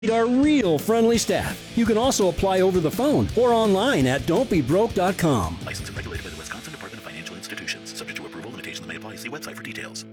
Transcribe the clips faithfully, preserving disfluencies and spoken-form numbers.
Our real friendly staff. You can also apply over the phone or online at don't be broke dot com. Licensed and regulated by the Wisconsin Department of Financial Institutions. Subject to approval, limitations may apply. See website for details.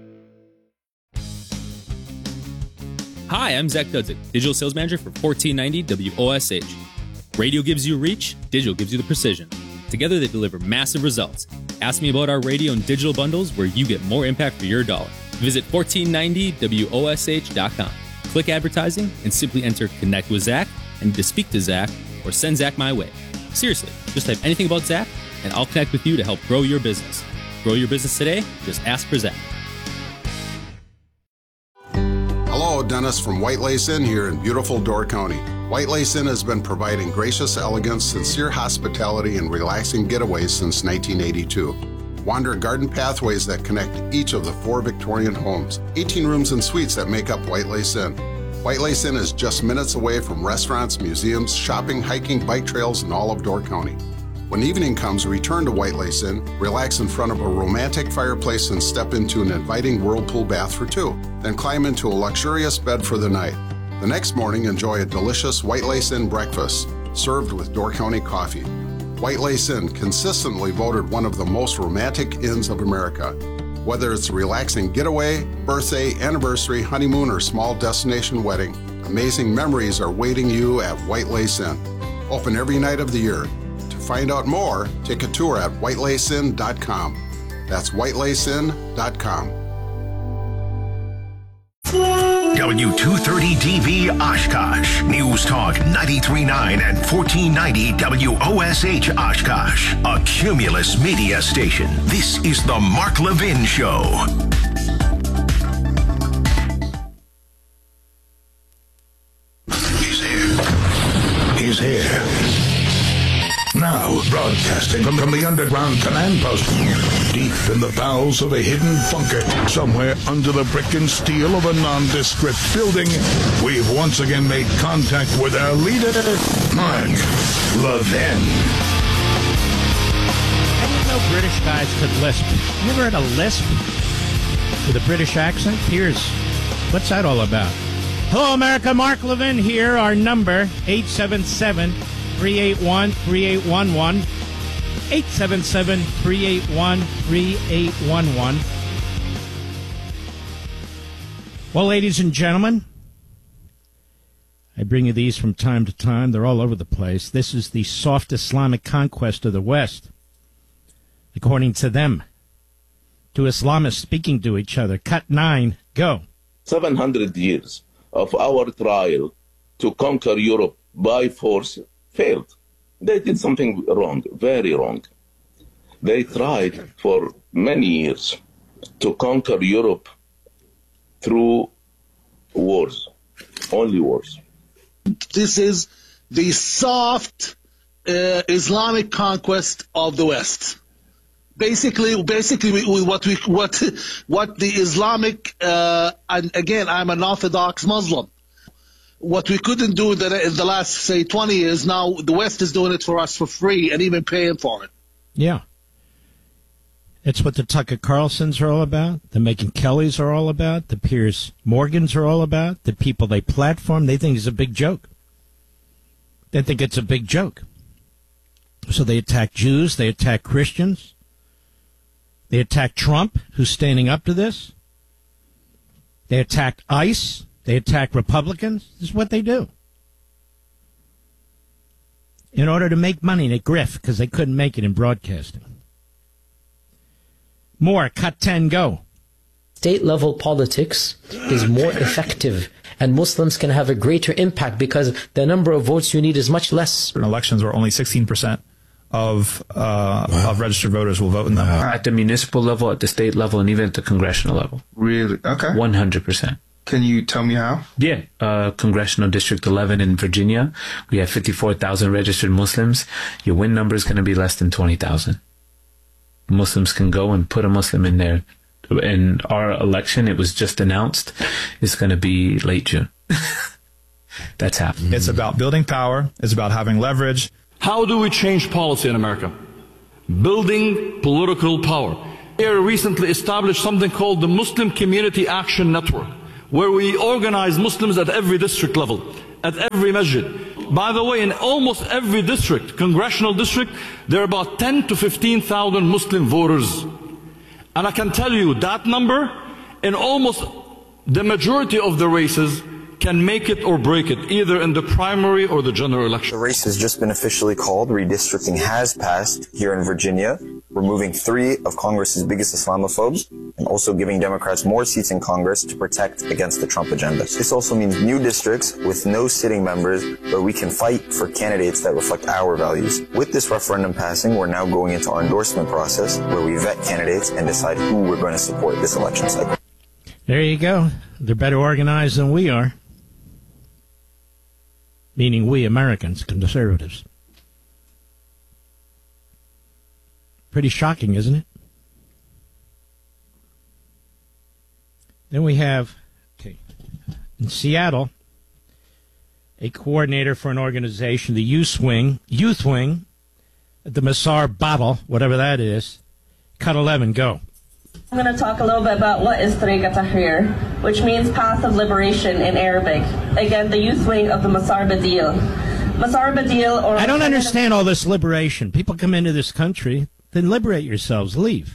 Hi, I'm Zach Dudzik, Digital Sales Manager for fourteen ninety W O S H. Radio gives you reach, digital gives you the precision. Together they deliver massive results. Ask me about our radio and digital bundles where you get more impact for your dollar. Visit fourteen ninety W O S H dot com. Click advertising and simply enter Connect with Zach and to speak to Zach or send Zach my way. Seriously, just type anything about Zach and I'll connect with you to help grow your business. Grow your business today? Just ask for Zach. Hello, Dennis from White Lace Inn here in beautiful Door County. White Lace Inn has been providing gracious elegance, sincere hospitality, and relaxing getaways since nineteen eighty-two. Wander garden pathways that connect each of the four Victorian homes. eighteen rooms and suites that make up White Lace Inn. White Lace Inn is just minutes away from restaurants, museums, shopping, hiking, bike trails, and all of Door County. When evening comes, return to White Lace Inn, relax in front of a romantic fireplace and step into an inviting whirlpool bath for two. Then climb into a luxurious bed for the night. The next morning, enjoy a delicious White Lace Inn breakfast, served with Door County coffee. White Lace Inn, consistently voted one of the most romantic inns of America. Whether it's a relaxing getaway, birthday, anniversary, honeymoon, or small destination wedding, amazing memories are waiting you at White Lace Inn. Open every night of the year. To find out more, take a tour at white lace inn dot com. That's white lace inn dot com. W two thirty D V Oshkosh. News Talk ninety-three point nine and fourteen ninety W O S H Oshkosh. A Cumulus media station. This is the Mark Levin Show. He's here. He's here. Now, broadcasting from, from the underground command post, deep in the bowels of a hidden bunker, somewhere under the brick and steel of a nondescript building, we've once again made contact with our leader, Mark Levin. I didn't know British guys could lisp. You ever heard a lisp with a British accent? Here's, what's that all about? Hello, America. Mark Levin here. Our number, eight seven seven, three eight one, three eight one one. eight seven seven, three eight one, three eight one one. Well, ladies and gentlemen, I bring you these from time to time. They're all over the place. This is the soft Islamic conquest of the West, according to them. To Islamists speaking to each other. Cut nine, go. seven hundred years of our trial to conquer Europe by force failed. They did something wrong, very wrong. They tried for many years to conquer Europe through wars, only wars. This is the soft uh, Islamic conquest of the West. Basically, basically, we, what we what what the Islamic uh, and again, I'm an Orthodox Muslim. What we couldn't do in the, in the last, say, twenty years, now the West is doing it for us for free and even paying for it. Yeah. It's what the Tucker Carlsons are all about, the Megyn Kellys are all about, the Piers Morgans are all about, the people they platform. They think it's a big joke. They think it's a big joke. So they attack Jews, they attack Christians, they attack Trump, who's standing up to this. They attack ICE. They attack Republicans. This is what they do. In order to make money, they grift because they couldn't make it in broadcasting. More, cut ten, go. State-level politics is more effective, and Muslims can have a greater impact because the number of votes you need is much less. In elections where only sixteen percent of uh, wow. of registered voters will vote in them. Wow. At the municipal level, at the state level, and even at the congressional level. Really? Okay. one hundred percent. Can you tell me how? Yeah. Uh, Congressional District eleven in Virginia, we have fifty-four thousand registered Muslims. Your win number is going to be less than twenty thousand. Muslims can go and put a Muslim in there. In our election, it was just announced, it's going to be late June. That's happening. It's about building power. It's about having leverage. How do we change policy in America? Building political power. We recently established something called the Muslim Community Action Network, where we organize Muslims at every district level. at every masjid. By the way, in almost every district, congressional district, there are about ten to fifteen thousand Muslim voters. And I can tell you that number, in almost the majority of the races, can make it or break it, either in the primary or the general election. The race has just been officially called. Redistricting has passed here in Virginia, removing three of Congress's biggest Islamophobes and also giving Democrats more seats in Congress to protect against the Trump agenda. This also means new districts with no sitting members where we can fight for candidates that reflect our values. With this referendum passing, we're now going into our endorsement process where we vet candidates and decide who we're going to support this election cycle. There you go. They're better organized than we are. Meaning we Americans, conservatives. Pretty shocking, isn't it? Then we have, okay, in Seattle, a coordinator for an organization, the Youth Wing, Youth Wing, at the Masar Battle, whatever that is. Cut eleven, go. I'm going to talk a little bit about what is Tariq at-Tahrir, which means path of liberation in Arabic. Again, the youth wing of the Masar Badil. Masar Badil, or... I don't understand all this liberation. People come into this country, then liberate yourselves. Leave.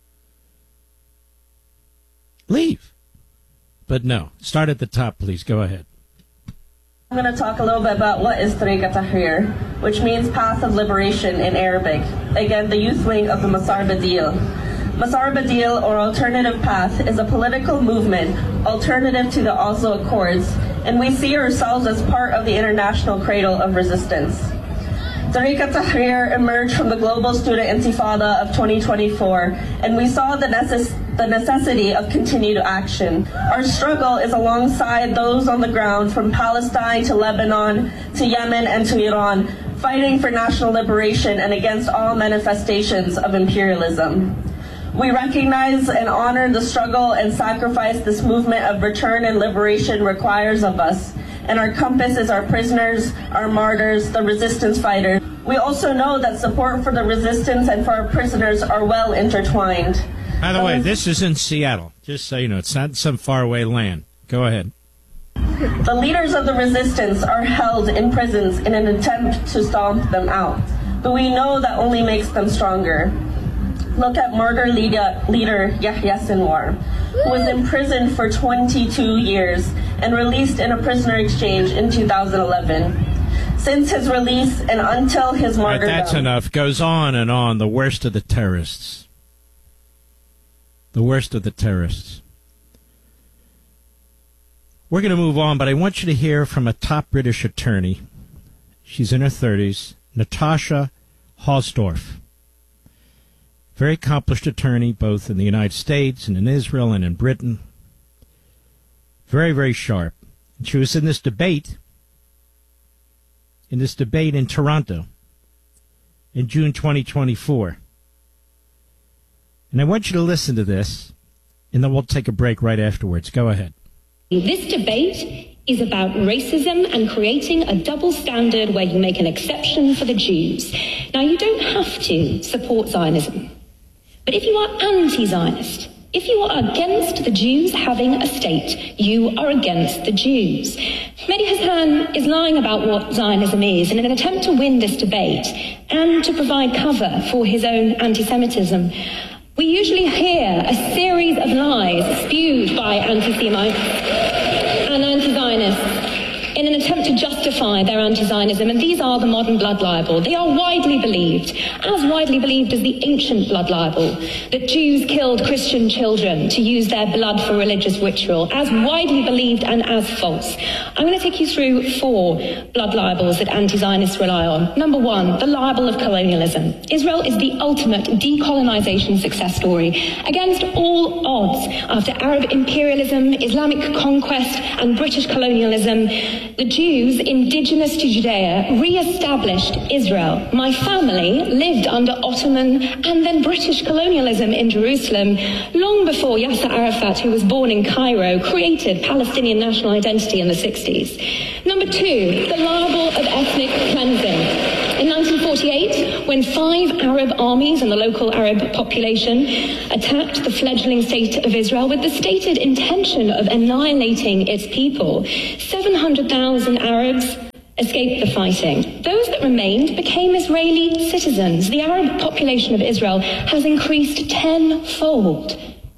Leave. But no. Start at the top, please. Go ahead. I'm going to talk a little bit about what is Tariq at-Tahrir, which means path of liberation in Arabic. Again, the youth wing of the Masar Badil. Masar Badil, or Alternative Path, is a political movement alternative to the Oslo Accords, and we see ourselves as part of the international cradle of resistance. Tariq at-Tahrir emerged from the global student intifada of twenty twenty-four, and we saw the, necess- the necessity of continued action. Our struggle is alongside those on the ground from Palestine to Lebanon to Yemen and to Iran, fighting for national liberation and against all manifestations of imperialism. We recognize and honor the struggle and sacrifice this movement of return and liberation requires of us, and our compass is our prisoners, our martyrs, the resistance fighters. We also know that support for the resistance and for our prisoners are well intertwined. By the way, this is in Seattle, just so you know. It's not some faraway land. Go ahead. The leaders of the resistance are held in prisons in an attempt to stomp them out, but we know that only makes them stronger. Look at martyr leader, leader Yahya Sinwar, who was imprisoned for twenty-two years and released in a prisoner exchange in two thousand eleven. Since his release and until his martyrdom... Right, that's enough. Goes on and on. The worst of the terrorists. The worst of the terrorists. We're going to move on, but I want you to hear from a top British attorney. She's in her thirties, Natasha Hausdorff. Very accomplished attorney, both in the United States and in Israel and in Britain. Very, very sharp. And she was in this debate, in this debate in Toronto in June twenty twenty-four. And I want you to listen to this, and then we'll take a break right afterwards. Go ahead. This debate is about racism and creating a double standard where you make an exception for the Jews. Now, you don't have to support Zionism. But if you are anti-Zionist, if you are against the Jews having a state, you are against the Jews. Mehdi Hassan is lying about what Zionism is, and in an attempt to win this debate and to provide cover for his own anti-Semitism, we usually hear a series of lies spewed by anti-Semites and anti-Zionists in an attempt to justify their anti-Zionism, and these are the modern blood libel. They are widely believed, as widely believed as the ancient blood libel, that Jews killed Christian children to use their blood for religious ritual, as widely believed and as false. I'm going to take you through four blood libels that anti-Zionists rely on. Number one, the libel of colonialism. Israel is the ultimate decolonization success story. Against all odds, after Arab imperialism, Islamic conquest, and British colonialism, the Jews indigenous to Judea re-established Israel. My family lived under Ottoman and then British colonialism in Jerusalem long before Yasser Arafat, who was born in Cairo, created Palestinian national identity in the sixties. Number two, the libel of ethnic cleansing. In nineteen forty-eight, when five Arab armies and the local Arab population attacked the fledgling state of Israel with the stated intention of annihilating its people, seven hundred thousand Arabs escaped the fighting. Those that remained became Israeli citizens. The Arab population of Israel has increased tenfold.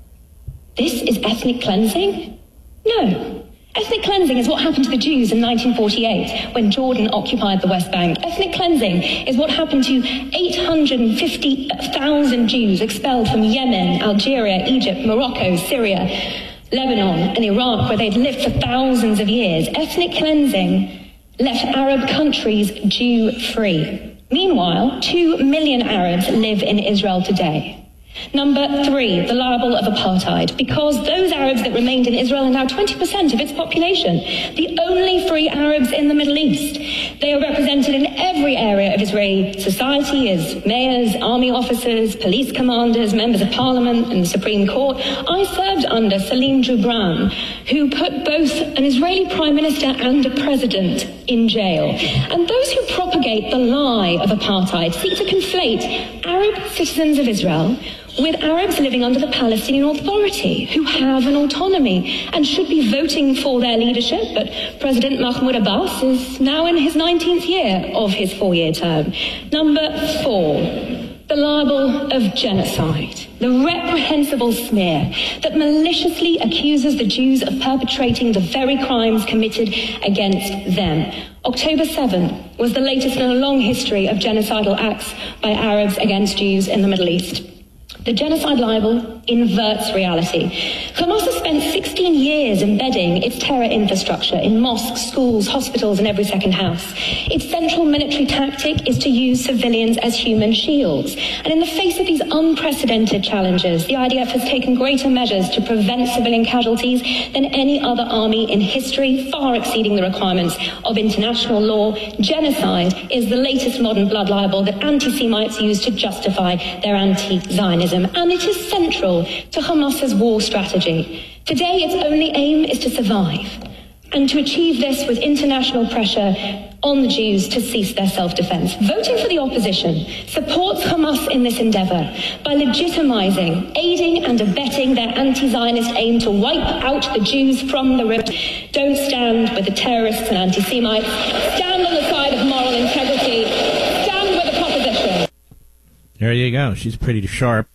This is ethnic cleansing? No. Ethnic cleansing is what happened to the Jews in nineteen forty-eight when Jordan occupied the West Bank. Ethnic cleansing is what happened to eight hundred fifty thousand Jews expelled from Yemen, Algeria, Egypt, Morocco, Syria, Lebanon, and Iraq, where they'd lived for thousands of years. Ethnic cleansing left Arab countries Jew-free. Meanwhile, two million Arabs live in Israel today. Number three, the libel of apartheid. Because those Arabs that remained in Israel are now twenty percent of its population, the only free Arabs in the Middle East. They are represented in every area of Israeli society as mayors, army officers, police commanders, members of parliament and the Supreme Court. I served under Salim Gibran, who put both an Israeli prime minister and a president in jail. And those who propagate the lie of apartheid seek to conflate Arab citizens of Israel with Arabs living under the Palestinian Authority, who have an autonomy and should be voting for their leadership. But President Mahmoud Abbas is now in his nineteenth year of his four-year term. Number four, the libel of genocide, the reprehensible smear that maliciously accuses the Jews of perpetrating the very crimes committed against them. October seventh was the latest in a long history of genocidal acts by Arabs against Jews in the Middle East. The genocide libel inverts reality. Hamas has spent sixteen years embedding its terror infrastructure in mosques, schools, hospitals, and every second house. Its central military tactic is to use civilians as human shields. And in the face of these unprecedented challenges, the I D F has taken greater measures to prevent civilian casualties than any other army in history, far exceeding the requirements of international law. Genocide is the latest modern blood libel that anti-Semites use to justify their anti-Zionism. And it is central to Hamas's war strategy. Today, its only aim is to survive, and to achieve this with international pressure on the Jews to cease their self-defense. Voting for the opposition supports Hamas in this endeavor by legitimizing, aiding and abetting their anti-Zionist aim to wipe out the Jews from the river. Don't stand with the terrorists and anti-Semites. Stand on the side of moral integrity. Stand with the proposition. There you go. She's pretty sharp.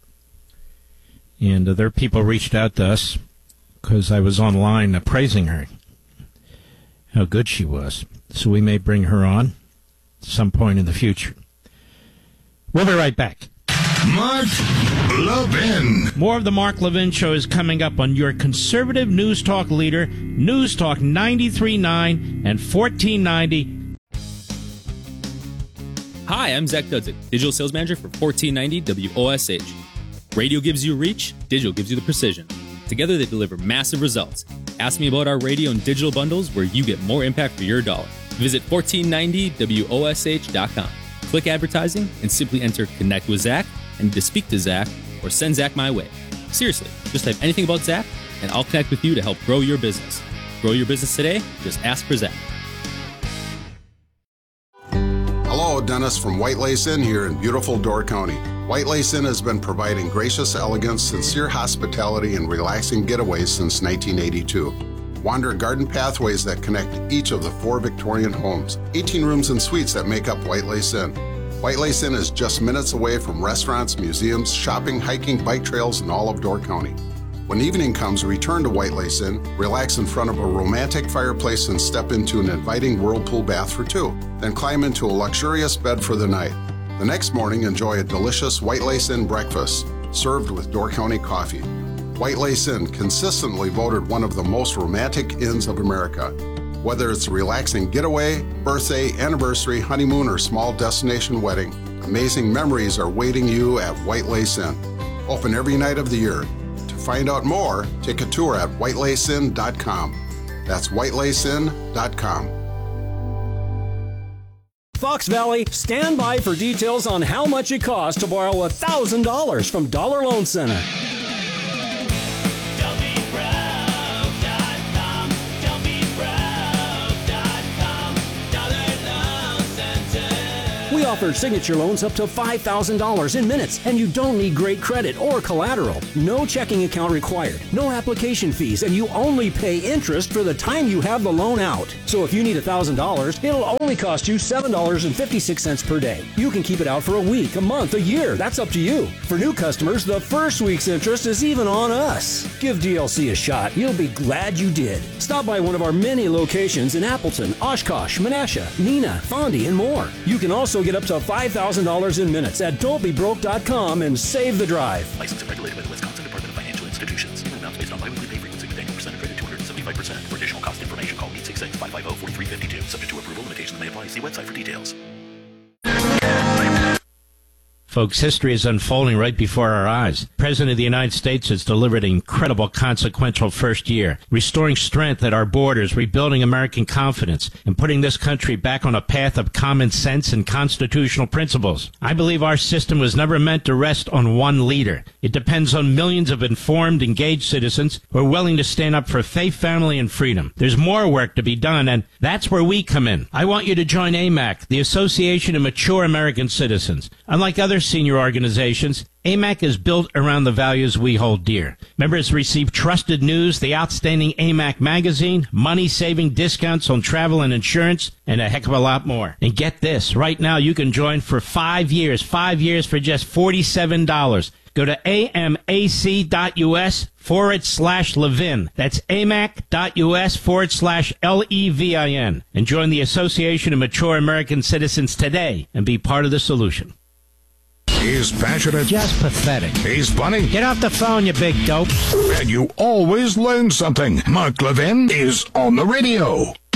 And other people reached out to us because I was online uh, praising her, how good she was. So we may bring her on at some point in the future. We'll be right back. Mark Levin. More of the Mark Levin Show is coming up on your conservative news talk leader, News Talk ninety-three point nine and fourteen ninety. Hi, I'm Zach Dudzik, Digital Sales Manager for fourteen ninety W O S H. Radio gives you reach, digital gives you the precision. Together they deliver massive results. Ask me about our radio and digital bundles where you get more impact for your dollar. Visit fourteen ninety W O S H dot com. Click advertising and simply enter Connect with Zach and to speak to Zach or send Zach my way. Seriously, just type anything about Zach and I'll connect with you to help grow your business. Grow your business today? Just ask for Zach. Hello, Dennis from White Lace Inn here in beautiful Door County. White Lace Inn has been providing gracious elegance, sincere hospitality, and relaxing getaways since nineteen eighty-two. Wander garden pathways that connect each of the four Victorian homes, eighteen rooms and suites that make up White Lace Inn. White Lace Inn is just minutes away from restaurants, museums, shopping, hiking, bike trails, and all of Door County. When evening comes, return to White Lace Inn, relax in front of a romantic fireplace and step into an inviting whirlpool bath for two. Then climb into a luxurious bed for the night. The next morning, enjoy a delicious White Lace Inn breakfast, served with Door County coffee. White Lace Inn, consistently voted one of the most romantic inns of America. Whether it's a relaxing getaway, birthday, anniversary, honeymoon, or small destination wedding, amazing memories are waiting you at White Lace Inn. Open every night of the year. To find out more, take a tour at white lace inn dot com. That's white lace inn dot com. Fox Valley, stand by for details on how much it costs to borrow one thousand dollars from Dollar Loan Center. We offer signature loans up to five thousand dollars in minutes, and you don't need great credit or collateral. No checking account required, no application fees, and you only pay interest for the time you have the loan out. So if you need one thousand dollars, it'll only cost you seven dollars and fifty-six cents per day. You can keep it out for a week, a month, a year. That's up to you. For new customers, the first week's interest is even on us. Give D L C a shot. You'll be glad you did. Stop by one of our many locations in Appleton, Oshkosh, Menasha, Neenah, Fondy, and more. You can also get up to five thousand dollars in minutes at don't be broke dot com and save the drive. Licensed and regulated by the Wisconsin Department of Financial Institutions. Amounts based on biweekly pay frequency with annual percentage rate at two hundred seventy-five percent. For additional cost information, call eight six six, five five zero, four three five two. Subject to approval, limitations may apply. See website for details. Folks, history is unfolding right before our eyes. The President of the United States has delivered an incredible, consequential first year, restoring strength at our borders, rebuilding American confidence, and putting this country back on a path of common sense and constitutional principles. I believe our system was never meant to rest on one leader. It depends on millions of informed, engaged citizens who are willing to stand up for faith, family, and freedom. There's more work to be done, and that's where we come in. I want you to join A M A C, the Association of Mature American Citizens. Unlike other senior organizations, A M A C is built around the values we hold dear. Members receive trusted news, the outstanding A M A C magazine, money-saving discounts on travel and insurance, and a heck of a lot more. And get this, right now you can join for five years, five years for just forty-seven dollars. Go to amac.us forward slash Levin. That's amac.us forward slash L E V I N. And join the Association of Mature American Citizens today and be part of the solution. He's passionate. Just pathetic. He's funny. Get off the phone, you big dope. And you always learn something. Mark Levin is on the radio.